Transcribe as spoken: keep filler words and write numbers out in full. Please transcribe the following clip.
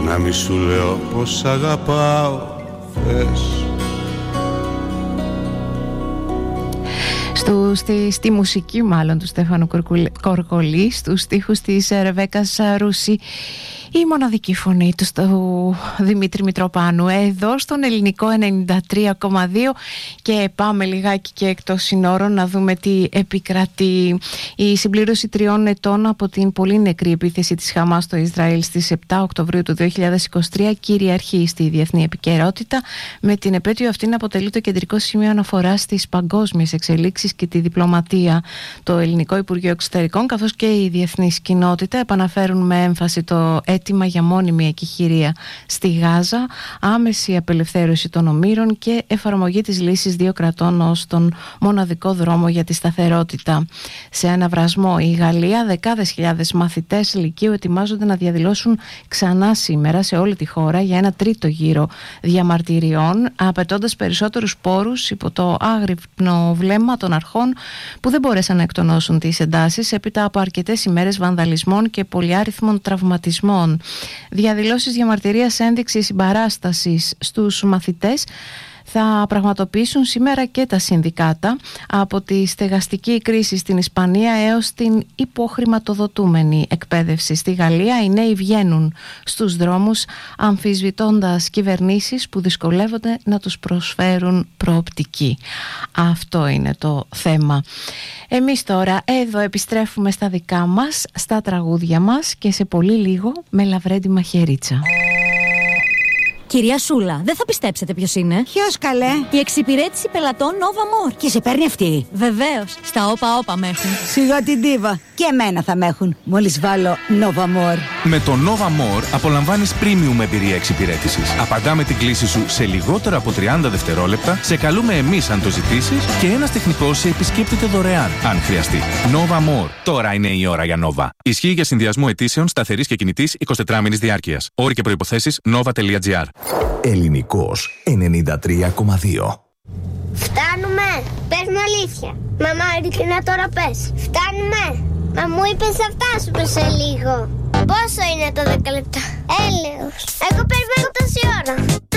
να μη σου λέω πως αγαπάω, θες. Στο, στη, στη μουσική μάλλον του Στέφανου Κορκολή, στους στίχους της Ρεβέκας Ρούση, η μοναδική φωνή του, του Δημήτρη Μητροπάνου, εδώ στον Ελληνικό ενενήντα τρία κόμμα δύο. Και πάμε λιγάκι και εκτός συνόρων να δούμε τι επικρατεί. Η συμπλήρωση τριών ετών από την πολύ νεκρή επίθεση της Χαμάς στο Ισραήλ στις επτά Οκτωβρίου του δύο χιλιάδες είκοσι τρία κυριαρχεί στη διεθνή επικαιρότητα, με την επέτειο αυτή να αποτελεί το κεντρικό σημείο αναφοράς στις παγκόσμιες εξελίξεις και τη διπλωματία. Το Ελληνικό Υπουργείο Εξωτερικών καθώς και η διεθνής κοινότητα επαναφέρουν με έμφαση το αίτημα για μόνιμη εκεχηρία στη Γάζα, άμεση απελευθέρωση των ομήρων και εφαρμογή της λύσης δύο κρατών ως τον μοναδικό δρόμο για τη σταθερότητα. Σε ένα βρασμό η Γαλλία, δεκάδες χιλιάδες μαθητές λυκείου ετοιμάζονται να διαδηλώσουν ξανά σήμερα σε όλη τη χώρα για ένα τρίτο γύρο διαμαρτυριών, απαιτώντας περισσότερους πόρους υπό το άγρυπνο βλέμμα των αρχών που δεν μπόρεσαν να εκτονώσουν τις εντάσεις έπειτα από αρκετές ημέρες βανδαλισμών και πολυάριθμων τραυματισμών. Διαδηλώσεις διαμαρτυρίας ένδειξης συμπαράστασης στους μαθητές θα πραγματοποιήσουν σήμερα και τα συνδικάτα, από τη στεγαστική κρίση στην Ισπανία έως την υποχρηματοδοτούμενη εκπαίδευση στη Γαλλία. Οι νέοι βγαίνουν στους δρόμους αμφισβητώντας κυβερνήσεις που δυσκολεύονται να τους προσφέρουν προοπτική. Αυτό είναι το θέμα. Εμείς τώρα εδώ επιστρέφουμε στα δικά μας, στα τραγούδια μας, και σε πολύ λίγο με Λαβρέντη Μαχαιρίτσα. Κυρία Σούλα, δεν θα πιστέψετε ποιος είναι. Ποιος, καλέ? Η εξυπηρέτηση πελατών Nova More. Και σε παίρνει αυτή? Βεβαίως, στα όπα όπα με έχουν. Σιγά την ντίβα. Και εμένα θα με έχουν, μόλις βάλω Nova More. Με το Nova More απολαμβάνεις premium εμπειρία εξυπηρέτησης. Απαντάμε την κλήση σου σε λιγότερο από τριάντα δευτερόλεπτα, σε καλούμε εμείς αν το ζητήσεις και ένας τεχνικός σε επισκέπτεται δωρεάν, αν χρειαστεί. Nova More. Τώρα είναι η ώρα για Nova. Ισχύει για συνδυασμό αιτήσεων σταθερής και κινητής εικοσιτετράμηνης διάρκειας. Όροι και προϋποθέσεις nova.gr. Ελληνικός ενενήντα τρία κόμμα δύο. Φτάνουμε! Πες μου αλήθεια. Μαμά, ειλικρινά τώρα πες. Φτάνουμε! Μα μου είπες θα φτάσουμε σε λίγο. Πόσο είναι το δέκα λεπτά? Έλεος. Εγώ περιμένω τόση ώρα.